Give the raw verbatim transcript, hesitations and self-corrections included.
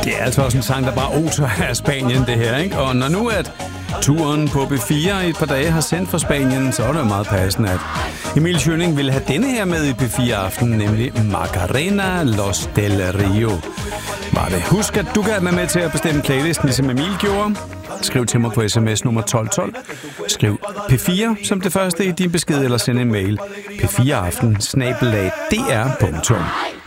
Det er altså også en sang, der bare oser af Spanien, det her, ikke? Og når nu at turen på B fire i et par dage har sendt fra Spanien, så er det jo meget passende, at Emil Schønning ville have denne her med i B fire Aften, nemlig Macarena Los del Rio. Var det. Husk, at du kan være med til at bestemme playlisten, ligesom Emil gjorde. Skriv til mig på sms nummer tolv tolv. Skriv P fire som det første i din besked, eller send en mail. P fire aften snabel-a d r punktum